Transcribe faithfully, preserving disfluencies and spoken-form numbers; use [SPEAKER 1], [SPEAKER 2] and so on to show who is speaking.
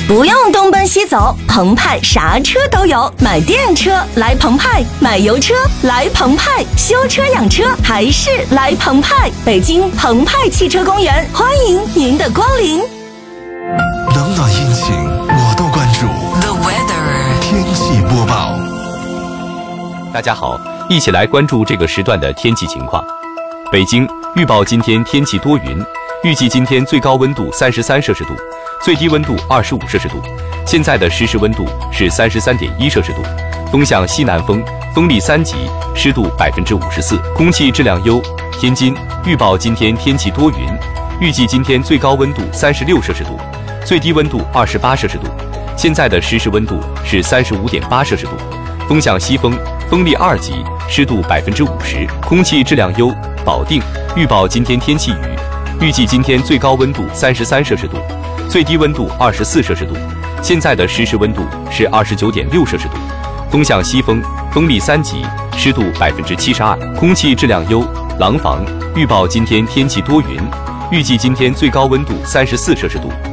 [SPEAKER 1] 不用东奔西走，澎湃啥车都有。买电车来澎湃，买油车来澎湃，修车养车还是来澎湃。北京澎湃汽车公园，欢迎您的光临。
[SPEAKER 2] 冷暖阴晴我都关注。
[SPEAKER 3] The weather
[SPEAKER 2] 天气播报。
[SPEAKER 4] 大家好，一起来关注这个时段的天气情况。北京预报今天天气多云，预计今天最高温度三十三摄氏度，最低温度二十五摄氏度。现在的实时温度是三十三点一摄氏度，风向西南风，风力三级，湿度百分之五十四，空气质量优。天津预报今天天气多云，预计今天最高温度三十六摄氏度，最低温度二十八摄氏度。现在的实时温度是三十五点八摄氏度，风向西风，风力二级，湿度百分之五十，空气质量优。保定预报今天天气雨，预计今天最高温度三十三摄氏度，最低温度二十四摄氏度。现在的实时温度是二十九点六摄氏度，风向西风，风力三级，湿度百分之七十二，空气质量优。廊坊预报今天天气多云，预计今天最高温度三十四摄氏度。